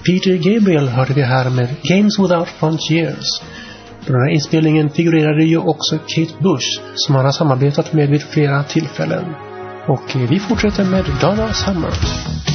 Peter Gabriel hörde vi här med Games Without Frontiers. På den här inspelningen figurerade ju också Kate Bush, som han har samarbetat med vid flera tillfällen. Och vi fortsätter med Donna Summer.